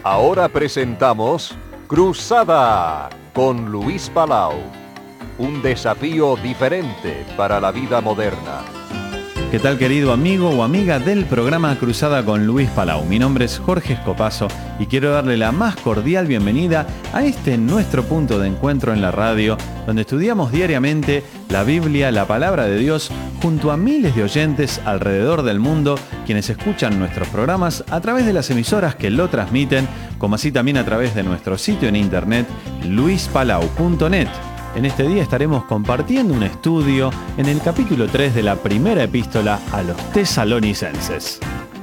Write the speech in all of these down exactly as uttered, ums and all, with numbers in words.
Ahora presentamos Cruzada con Luis Palau. Un desafío diferente para la vida moderna. ¿Qué tal, querido amigo o amiga del programa Cruzada con Luis Palau? Mi nombre es Jorge Escopazo y quiero darle la más cordial bienvenida a este nuestro punto de encuentro en la radio, donde estudiamos diariamente la Biblia, la palabra de Dios, junto a miles de oyentes alrededor del mundo, quienes escuchan nuestros programas a través de las emisoras que lo transmiten, como así también a través de nuestro sitio en internet, luis palau punto net. En este día estaremos compartiendo un estudio en el capítulo tres de la primera epístola a los tesalonicenses.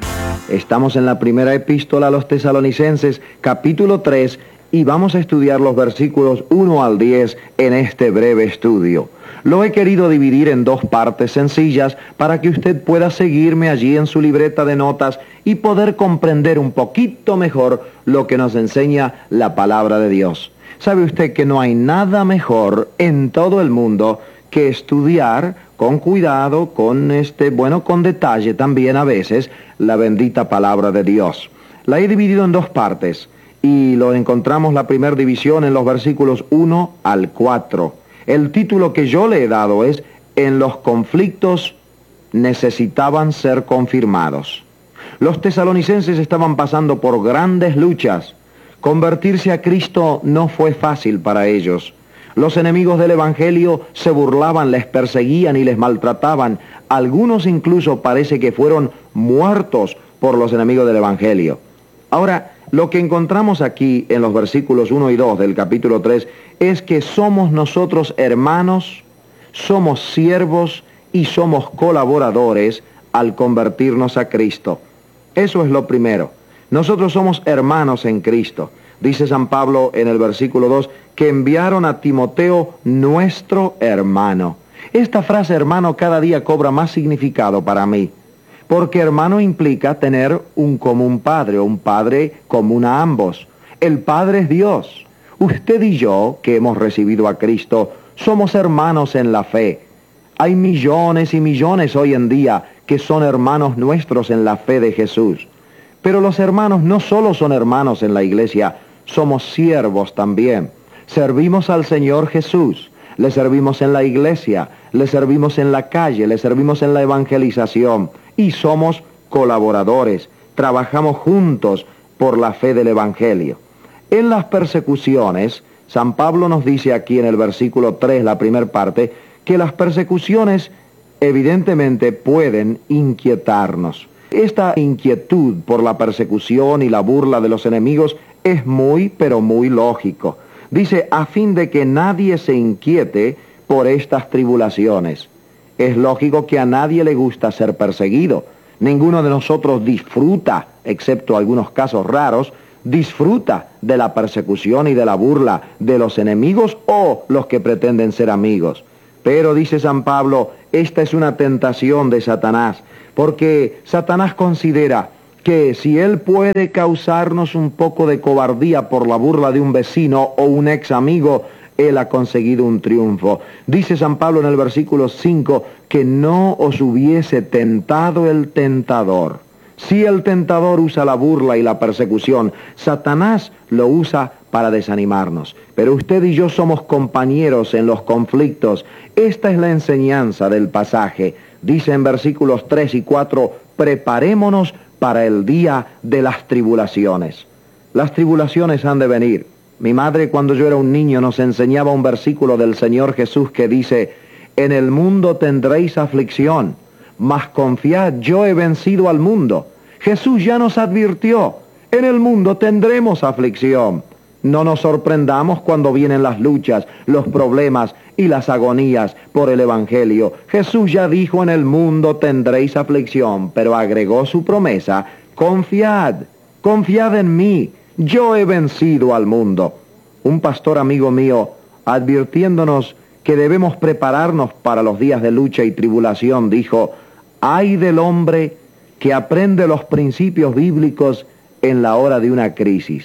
Estamos en la primera epístola a los tesalonicenses, capítulo tres, y vamos a estudiar los versículos uno al diez en este breve estudio. Lo he querido dividir en dos partes sencillas para que usted pueda seguirme allí en su libreta de notas y poder comprender un poquito mejor lo que nos enseña la palabra de Dios. ¿Sabe usted que no hay nada mejor en todo el mundo que estudiar con cuidado, con este, bueno, con detalle también a veces, la bendita palabra de Dios? La he dividido en dos partes y lo encontramos la primera división en los versículos uno al cuatro. El título que yo le he dado es En los conflictos necesitaban ser confirmados. Los tesalonicenses estaban pasando por grandes luchas. Convertirse a Cristo no fue fácil para ellos. Los enemigos del Evangelio se burlaban, les perseguían y les maltrataban. Algunos incluso parece que fueron muertos por los enemigos del Evangelio. Ahora, lo que encontramos aquí en los versículos uno y dos del capítulo tres es que somos nosotros hermanos, somos siervos y somos colaboradores al convertirnos a Cristo. Eso es lo primero. Nosotros somos hermanos en Cristo. Dice San Pablo en el versículo dos que enviaron a Timoteo nuestro hermano. Esta frase hermano cada día cobra más significado para mí, porque hermano implica tener un común padre, o un padre común a ambos. El Padre es Dios. Usted y yo, que hemos recibido a Cristo, somos hermanos en la fe. Hay millones y millones hoy en día que son hermanos nuestros en la fe de Jesús. Pero los hermanos no solo son hermanos en la iglesia, somos siervos también. Servimos al Señor Jesús, le servimos en la iglesia, le servimos en la calle, le servimos en la evangelización y somos colaboradores, trabajamos juntos por la fe del Evangelio. En las persecuciones, San Pablo nos dice aquí en el versículo tres, la primera parte, que las persecuciones evidentemente pueden inquietarnos. Esta inquietud por la persecución y la burla de los enemigos es muy, pero muy lógico. Dice, a fin de que nadie se inquiete por estas tribulaciones. Es lógico que a nadie le gusta ser perseguido. Ninguno de nosotros disfruta, excepto algunos casos raros, disfruta de la persecución y de la burla de los enemigos o los que pretenden ser amigos. Pero, dice San Pablo, esta es una tentación de Satanás, porque Satanás considera que si él puede causarnos un poco de cobardía por la burla de un vecino o un ex amigo, él ha conseguido un triunfo. Dice San Pablo en el versículo cinco que no os hubiese tentado el tentador. Si el tentador usa la burla y la persecución, Satanás lo usa para desanimarnos. Pero usted y yo somos compañeros en los conflictos. Esta es la enseñanza del pasaje. Dice en versículos tres y cuatro, preparémonos para el día de las tribulaciones. Las tribulaciones han de venir. Mi madre, cuando yo era un niño, nos enseñaba un versículo del Señor Jesús que dice, en el mundo tendréis aflicción, mas confiad, yo he vencido al mundo. Jesús ya nos advirtió, en el mundo tendremos aflicción. No nos sorprendamos cuando vienen las luchas, los problemas y las agonías por el Evangelio. Jesús ya dijo, en el mundo tendréis aflicción, pero agregó su promesa, confiad, confiad en mí, yo he vencido al mundo. Un pastor amigo mío, advirtiéndonos que debemos prepararnos para los días de lucha y tribulación, dijo, ay del hombre que aprende los principios bíblicos en la hora de una crisis.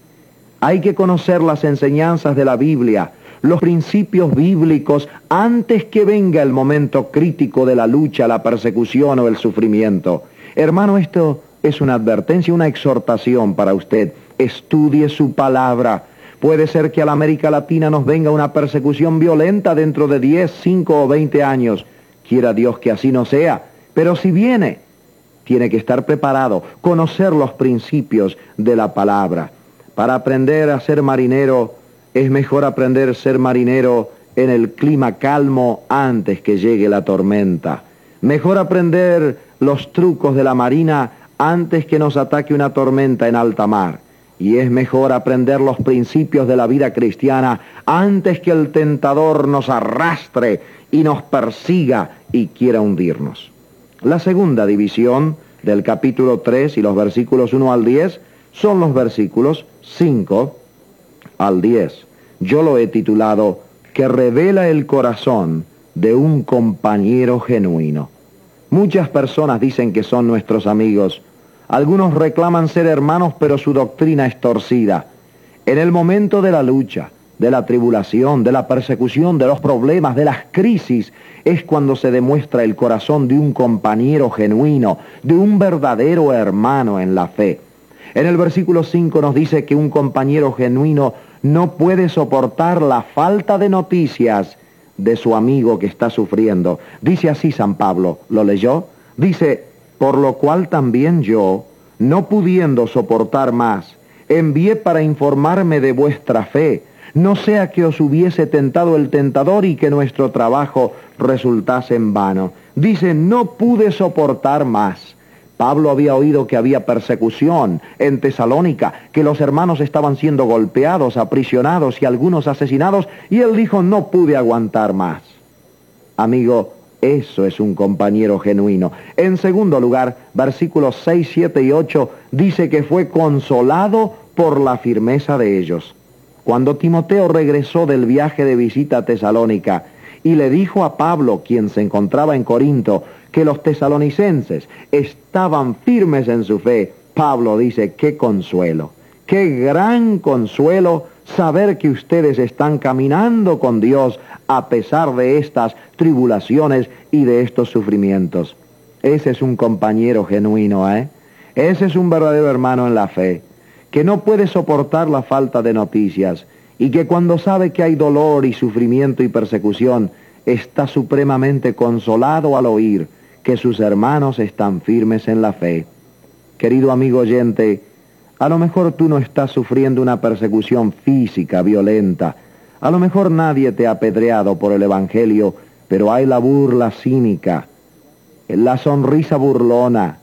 Hay que conocer las enseñanzas de la Biblia, los principios bíblicos, antes que venga el momento crítico de la lucha, la persecución o el sufrimiento. Hermano, esto es una advertencia, una exhortación para usted. Estudie su palabra. Puede ser que a la América Latina nos venga una persecución violenta dentro de diez, cinco o veinte años. Quiera Dios que así no sea. Pero si viene, tiene que estar preparado, conocer los principios de la palabra. Para aprender a ser marinero, es mejor aprender a ser marinero en el clima calmo antes que llegue la tormenta. Mejor aprender los trucos de la marina antes que nos ataque una tormenta en alta mar. Y es mejor aprender los principios de la vida cristiana antes que el tentador nos arrastre y nos persiga y quiera hundirnos. La segunda división del capítulo tres y los versículos uno al diez son los versículos cinco al diez. Yo lo he titulado que revela el corazón de un compañero genuino. Muchas personas dicen que son nuestros amigos. Algunos reclaman ser hermanos, pero su doctrina es torcida. En el momento de la lucha, de la tribulación, de la persecución, de los problemas, de las crisis, es cuando se demuestra el corazón de un compañero genuino, de un verdadero hermano en la fe. En el versículo cinco nos dice que un compañero genuino no puede soportar la falta de noticias de su amigo que está sufriendo. Dice así San Pablo, ¿lo leyó? Dice, por lo cual también yo, no pudiendo soportar más, envié para informarme de vuestra fe, no sea que os hubiese tentado el tentador y que nuestro trabajo resultase en vano. Dice, no pude soportar más. Pablo había oído que había persecución en Tesalónica, que los hermanos estaban siendo golpeados, aprisionados y algunos asesinados, y él dijo, no pude aguantar más. Amigo, eso es un compañero genuino. En segundo lugar, versículos seis, siete y ocho, dice que fue consolado por la firmeza de ellos. Cuando Timoteo regresó del viaje de visita a Tesalónica y le dijo a Pablo, quien se encontraba en Corinto, que los tesalonicenses estaban firmes en su fe, Pablo dice, qué consuelo, qué gran consuelo saber que ustedes están caminando con Dios a pesar de estas tribulaciones y de estos sufrimientos. Ese es un compañero genuino, ¿eh? Ese es un verdadero hermano en la fe, que no puede soportar la falta de noticias y que cuando sabe que hay dolor y sufrimiento y persecución, está supremamente consolado al oír que sus hermanos están firmes en la fe. Querido amigo oyente, a lo mejor tú no estás sufriendo una persecución física, violenta. A lo mejor nadie te ha apedreado por el Evangelio, pero hay la burla cínica, la sonrisa burlona,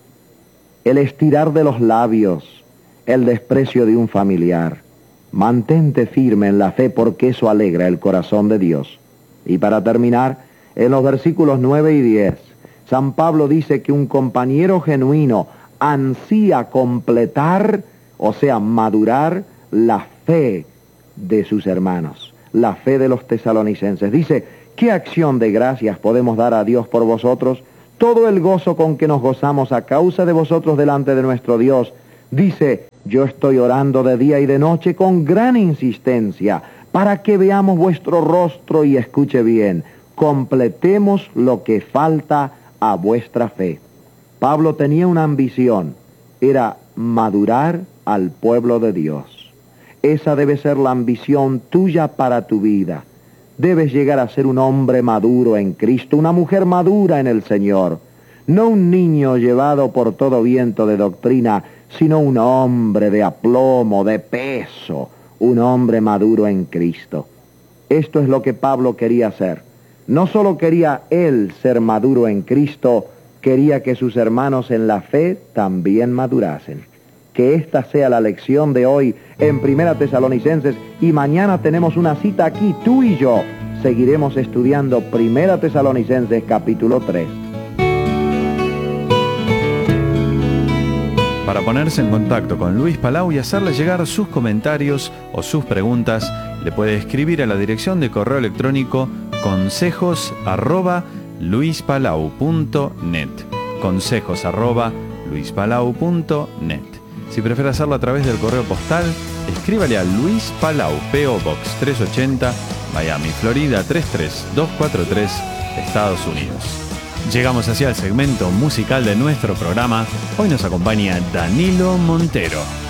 el estirar de los labios, el desprecio de un familiar. Mantente firme en la fe porque eso alegra el corazón de Dios. Y para terminar, en los versículos nueve y diez, San Pablo dice que un compañero genuino ansía completar, o sea, madurar la fe de sus hermanos, la fe de los tesalonicenses. Dice, ¿qué acción de gracias podemos dar a Dios por vosotros? Todo el gozo con que nos gozamos a causa de vosotros delante de nuestro Dios. Dice, yo estoy orando de día y de noche con gran insistencia para que veamos vuestro rostro y escuche bien, completemos lo que falta a vuestra fe. Pablo tenía una ambición, era madurar al pueblo de Dios. Esa debe ser la ambición tuya para tu vida. Debes llegar a ser un hombre maduro en Cristo, una mujer madura en el Señor. No un niño llevado por todo viento de doctrina, sino un hombre de aplomo, de peso, un hombre maduro en Cristo. Esto es lo que Pablo quería hacer. No solo quería él ser maduro en Cristo, quería que sus hermanos en la fe también madurasen. Que esta sea la lección de hoy en Primera Tesalonicenses, y mañana tenemos una cita aquí, tú y yo. Seguiremos estudiando Primera Tesalonicenses capítulo tres. Para ponerse en contacto con Luis Palau y hacerle llegar sus comentarios o sus preguntas, le puede escribir a la dirección de correo electrónico consejos arroba luispalau punto net. Consejos arroba luispalau punto net. Si prefiere hacerlo a través del correo postal, escríbale a Luis Palau, P O Box trescientos ochenta, Miami, Florida tres tres dos cuatro tres, Estados Unidos. Llegamos hacia el segmento musical de nuestro programa. Hoy nos acompaña Danilo Montero.